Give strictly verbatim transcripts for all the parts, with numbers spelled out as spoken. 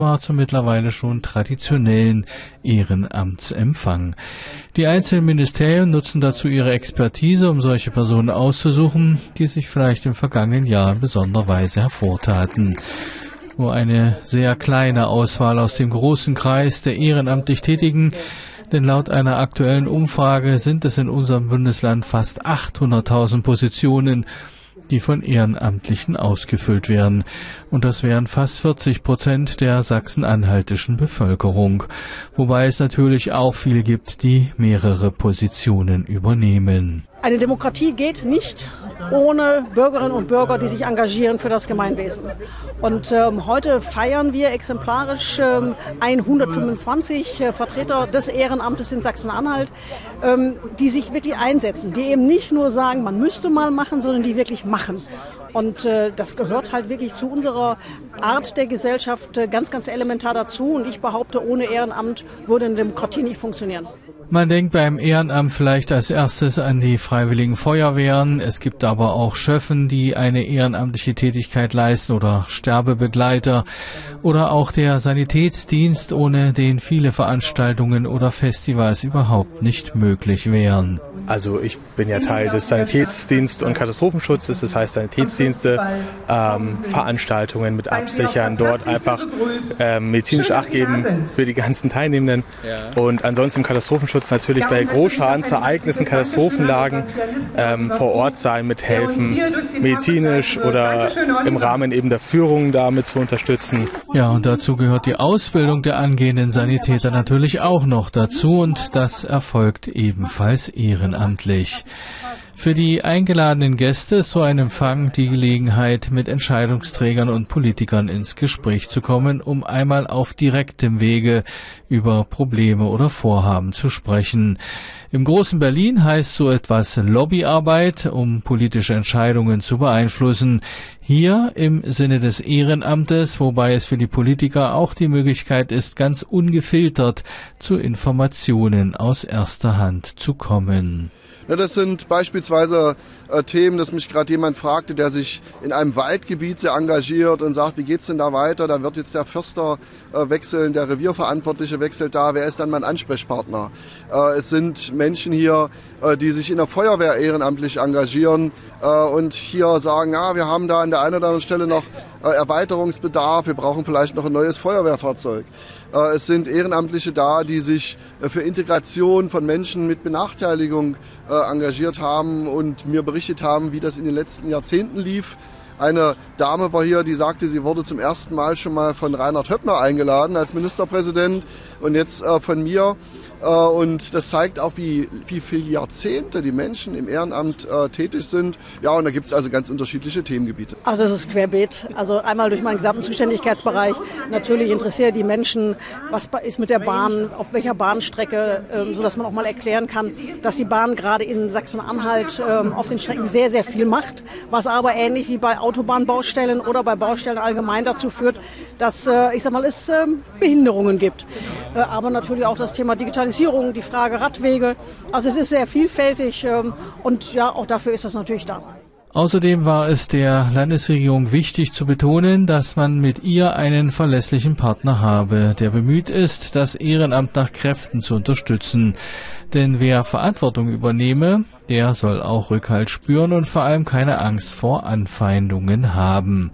war zum mittlerweile schon traditionellen Ehrenamtsempfang. Die einzelnen Ministerien nutzen dazu ihre Expertise, um solche Personen auszusuchen, die sich vielleicht im vergangenen Jahr in besonderer Weise hervortaten. Nur eine sehr kleine Auswahl aus dem großen Kreis der ehrenamtlich Tätigen, denn laut einer aktuellen Umfrage sind es in unserem Bundesland fast achthunderttausend Positionen, die von Ehrenamtlichen ausgefüllt werden. Und das wären fast vierzig Prozent der sachsen-anhaltischen Bevölkerung. Wobei es natürlich auch viele gibt, die mehrere Positionen übernehmen. Eine Demokratie geht nicht ohne Bürgerinnen und Bürger, die sich engagieren für das Gemeinwesen. Und ähm, heute feiern wir exemplarisch ähm, hundertfünfundzwanzig äh, Vertreter des Ehrenamtes in Sachsen-Anhalt, ähm, die sich wirklich einsetzen, die eben nicht nur sagen, man müsste mal machen, sondern die wirklich machen. Und äh, das gehört halt wirklich zu unserer Art der Gesellschaft äh, ganz, ganz elementar dazu. Und ich behaupte, ohne Ehrenamt würde eine Demokratie nicht funktionieren. Man denkt beim Ehrenamt vielleicht als erstes an die freiwilligen Feuerwehren. Es gibt aber auch Schöffen, die eine ehrenamtliche Tätigkeit leisten oder Sterbebegleiter oder auch der Sanitätsdienst, ohne den viele Veranstaltungen oder Festivals überhaupt nicht möglich wären. Also ich bin ja Teil des Sanitätsdienst- und Katastrophenschutzes, das heißt Sanitätsdienste, ähm, Veranstaltungen mit Absichern, dort einfach ähm, medizinisch Acht geben für die ganzen Teilnehmenden. Und ansonsten im Katastrophenschutz natürlich bei Großschadensereignissen, Katastrophenlagen ähm, vor Ort sein, mithelfen, medizinisch oder im Rahmen eben der Führung damit zu unterstützen. Ja, und dazu gehört die Ausbildung der angehenden Sanitäter natürlich auch noch dazu und das erfolgt ebenfalls ehrenamtlich. Für die eingeladenen Gäste ist so ein Empfang die Gelegenheit, mit Entscheidungsträgern und Politikern ins Gespräch zu kommen, um einmal auf direktem Wege über Probleme oder Vorhaben zu sprechen. Im großen Berlin heißt so etwas Lobbyarbeit, um politische Entscheidungen zu beeinflussen. Hier im Sinne des Ehrenamtes, wobei es für die Politiker auch die Möglichkeit ist, ganz ungefiltert zu Informationen aus erster Hand zu kommen. Ja, das sind beispielsweise äh, Themen, dass mich gerade jemand fragte, der sich in einem Waldgebiet sehr engagiert und sagt, wie geht's denn da weiter? Da wird jetzt der Förster äh, wechseln, der Revierverantwortliche wechselt da. Wer ist dann mein Ansprechpartner? Äh, es sind Menschen hier, äh, die sich in der Feuerwehr ehrenamtlich engagieren äh, und hier sagen, ja, wir haben da an der einen oder anderen Stelle noch äh, Erweiterungsbedarf. Wir brauchen vielleicht noch ein neues Feuerwehrfahrzeug. Äh, es sind Ehrenamtliche da, die sich äh, für Integration von Menschen mit Benachteiligung äh, engagiert haben und mir berichtet haben, wie das in den letzten Jahrzehnten lief. Eine Dame war hier, die sagte, sie wurde zum ersten Mal schon mal von Reinhard Höppner eingeladen als Ministerpräsident und jetzt äh, von mir. Äh, und das zeigt auch, wie, wie viele Jahrzehnte die Menschen im Ehrenamt äh, tätig sind. Ja, und da gibt es also ganz unterschiedliche Themengebiete. Also es ist querbeet. Also einmal durch meinen gesamten Zuständigkeitsbereich. Natürlich interessiert die Menschen, was ist mit der Bahn, auf welcher Bahnstrecke, äh, sodass man auch mal erklären kann, dass die Bahn gerade in Sachsen-Anhalt äh, auf den Strecken sehr, sehr viel macht, was aber ähnlich wie bei Autobahnbaustellen oder bei Baustellen allgemein dazu führt, dass äh, ich sag mal, es äh, Behinderungen gibt. Äh, aber natürlich auch das Thema Digitalisierung, die Frage Radwege. Also es ist sehr vielfältig äh, und ja, auch dafür ist das natürlich da. Außerdem war es der Landesregierung wichtig zu betonen, dass man mit ihr einen verlässlichen Partner habe, der bemüht ist, das Ehrenamt nach Kräften zu unterstützen. Denn wer Verantwortung übernehme, der soll auch Rückhalt spüren und vor allem keine Angst vor Anfeindungen haben.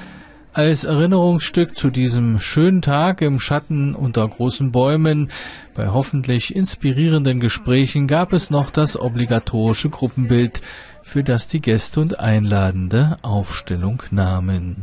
Als Erinnerungsstück zu diesem schönen Tag im Schatten unter großen Bäumen, bei hoffentlich inspirierenden Gesprächen, gab es noch das obligatorische Gruppenbild, für das die Gäste und Einladende Aufstellung nahmen.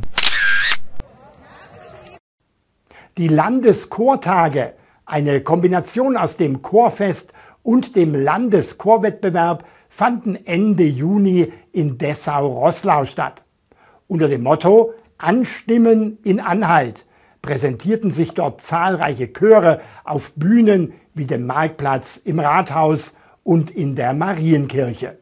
Die Landeschortage, eine Kombination aus dem Chorfest und dem Landeschorwettbewerb, fanden Ende Juni in Dessau-Roßlau statt. Unter dem Motto Anstimmen in Anhalt präsentierten sich dort zahlreiche Chöre auf Bühnen wie dem Marktplatz, im Rathaus und in der Marienkirche.